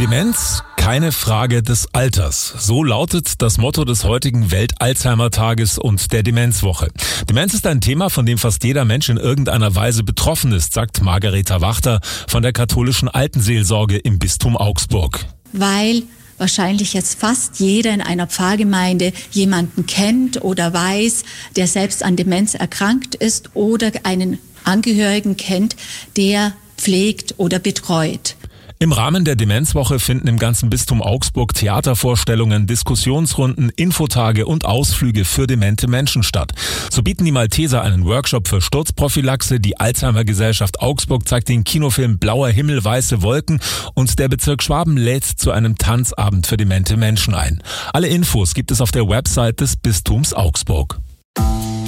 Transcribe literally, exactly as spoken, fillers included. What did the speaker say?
Demenz, keine Frage des Alters. So lautet das Motto des heutigen Welt-Alzheimer-Tages und der Demenzwoche. Demenz ist ein Thema, von dem fast jeder Mensch in irgendeiner Weise betroffen ist, sagt Margareta Wachter von der katholischen Altenseelsorge im Bistum Augsburg. Weil wahrscheinlich jetzt fast jeder in einer Pfarrgemeinde jemanden kennt oder weiß, der selbst an Demenz erkrankt ist oder einen Angehörigen kennt, der pflegt oder betreut. Im Rahmen der Demenzwoche finden im ganzen Bistum Augsburg Theatervorstellungen, Diskussionsrunden, Infotage und Ausflüge für demente Menschen statt. So bieten die Malteser einen Workshop für Sturzprophylaxe, die Alzheimer-Gesellschaft Augsburg zeigt den Kinofilm Blauer Himmel, weiße Wolken und der Bezirk Schwaben lädt zu einem Tanzabend für demente Menschen ein. Alle Infos gibt es auf der Website des Bistums Augsburg.